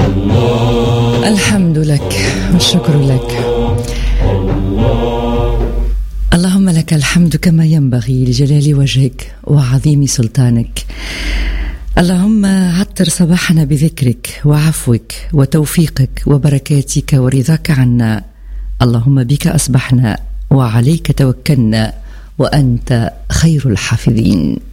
الحمد لك والشكر لك. اللهم لك الحمد كما ينبغي لجلال وجهك وعظيم سلطانك. اللهم عطر صباحنا بذكرك وعفوك وتوفيقك وبركاتك ورضاك عنا. اللهم بك أصبحنا وعليك توكلنا وأنت خير الحافظين.